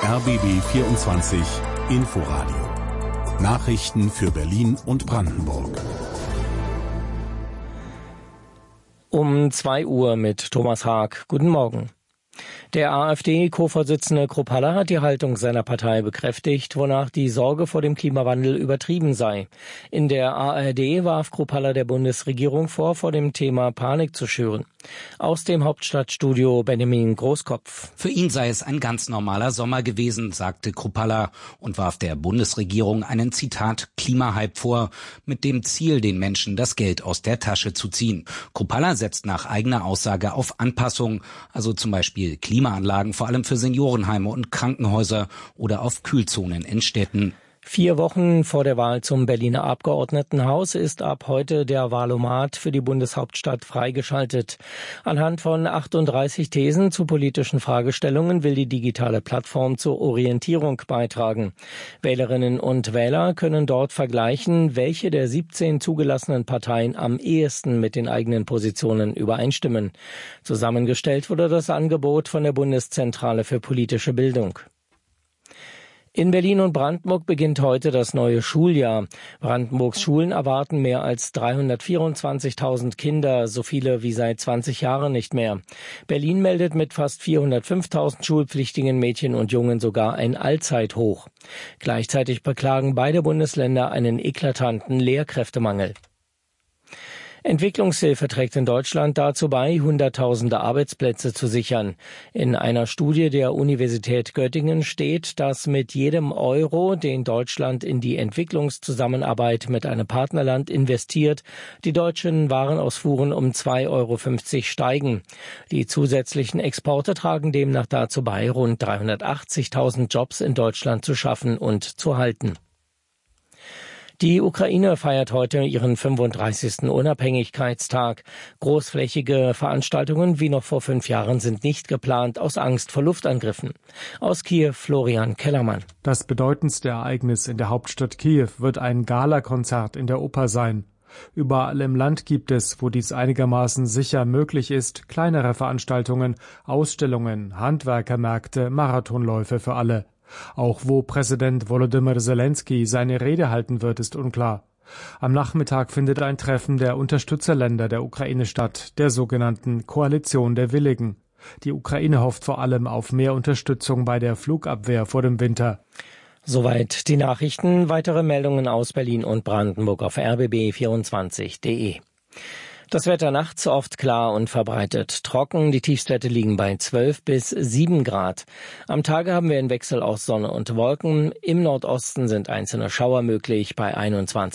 RBB 24 Inforadio. Nachrichten für Berlin und Brandenburg. Um 2 Uhr mit Thomas Haag. Guten Morgen. Der AfD-Co-Vorsitzende Kruppalla hat die Haltung seiner Partei bekräftigt, wonach die Sorge vor dem Klimawandel übertrieben sei. In der ARD warf Kruppalla der Bundesregierung vor dem Thema Panik zu schüren. Aus dem Hauptstadtstudio Benjamin Großkopf. Für ihn sei es ein ganz normaler Sommer gewesen, sagte Kruppalla und warf der Bundesregierung einen, Zitat, Klimahype vor, mit dem Ziel, den Menschen das Geld aus der Tasche zu ziehen. Kruppalla setzt nach eigener Aussage auf Anpassung, also zum Beispiel Klimaanlagen vor allem für Seniorenheime und Krankenhäuser oder auf Kühlzonen in Städten. 4 Wochen vor der Wahl zum Berliner Abgeordnetenhaus ist ab heute der Wahlomat für die Bundeshauptstadt freigeschaltet. Anhand von 38 Thesen zu politischen Fragestellungen will die digitale Plattform zur Orientierung beitragen. Wählerinnen und Wähler können dort vergleichen, welche der 17 zugelassenen Parteien am ehesten mit den eigenen Positionen übereinstimmen. Zusammengestellt wurde das Angebot von der Bundeszentrale für politische Bildung. In Berlin und Brandenburg beginnt heute das neue Schuljahr. Brandenburgs Schulen erwarten mehr als 324.000 Kinder, so viele wie seit 20 Jahren nicht mehr. Berlin meldet mit fast 405.000 schulpflichtigen Mädchen und Jungen sogar ein Allzeithoch. Gleichzeitig beklagen beide Bundesländer einen eklatanten Lehrkräftemangel. Entwicklungshilfe trägt in Deutschland dazu bei, Hunderttausende Arbeitsplätze zu sichern. In einer Studie der Universität Göttingen steht, dass mit jedem Euro, den Deutschland in die Entwicklungszusammenarbeit mit einem Partnerland investiert, die deutschen Warenausfuhren um 2,50 Euro steigen. Die zusätzlichen Exporte tragen demnach dazu bei, rund 380.000 Jobs in Deutschland zu schaffen und zu halten. Die Ukraine feiert heute ihren 35. Unabhängigkeitstag. Großflächige Veranstaltungen wie noch vor 5 Jahren sind nicht geplant, aus Angst vor Luftangriffen. Aus Kiew Florian Kellermann. Das bedeutendste Ereignis in der Hauptstadt Kiew wird ein Galakonzert in der Oper sein. Überall im Land gibt es, wo dies einigermaßen sicher möglich ist, kleinere Veranstaltungen, Ausstellungen, Handwerkermärkte, Marathonläufe für alle. Auch wo Präsident Volodymyr Zelensky seine Rede halten wird, ist unklar. Am Nachmittag findet ein Treffen der Unterstützerländer der Ukraine statt, der sogenannten Koalition der Willigen. Die Ukraine hofft vor allem auf mehr Unterstützung bei der Flugabwehr vor dem Winter. Soweit die Nachrichten. Weitere Meldungen aus Berlin und Brandenburg auf rbb24.de. Das Wetter nachts oft klar und verbreitet trocken. Die Tiefstwerte liegen bei 12 bis 7 Grad. Am Tage haben wir einen Wechsel aus Sonne und Wolken. Im Nordosten sind einzelne Schauer möglich bei 21.